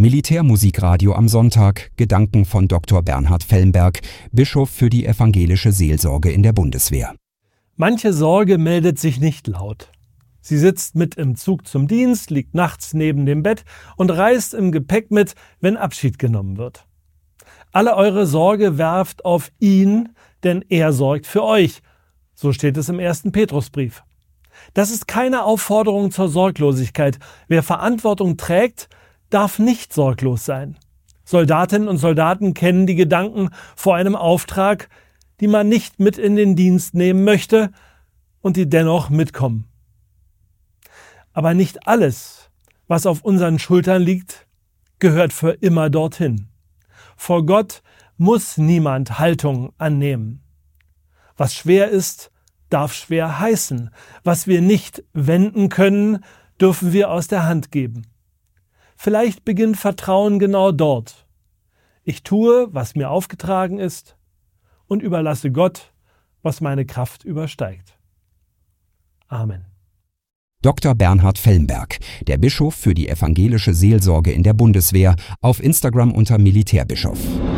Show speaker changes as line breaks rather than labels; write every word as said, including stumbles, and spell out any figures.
Militärmusikradio am Sonntag, Gedanken von Doktor Bernhard Fellenberg, Bischof für die evangelische Seelsorge in der Bundeswehr.
Manche Sorge meldet sich nicht laut. Sie sitzt mit im Zug zum Dienst, liegt nachts neben dem Bett und reist im Gepäck mit, wenn Abschied genommen wird. Alle eure Sorge werft auf ihn, denn er sorgt für euch. So steht es im ersten Petrusbrief. Das ist keine Aufforderung zur Sorglosigkeit. Wer Verantwortung trägt, darf nicht sorglos sein. Soldatinnen und Soldaten kennen die Gedanken vor einem Auftrag, die man nicht mit in den Dienst nehmen möchte und die dennoch mitkommen. Aber nicht alles, was auf unseren Schultern liegt, gehört für immer dorthin. Vor Gott muss niemand Haltung annehmen. Was schwer ist, darf schwer heißen. Was wir nicht wenden können, dürfen wir aus der Hand geben. Vielleicht beginnt Vertrauen genau dort. Ich tue, was mir aufgetragen ist, und überlasse Gott, was meine Kraft übersteigt. Amen.
Doktor Bernhard Fellenberg, der Bischof für die evangelische Seelsorge in der Bundeswehr, auf Instagram unter Militärbischof.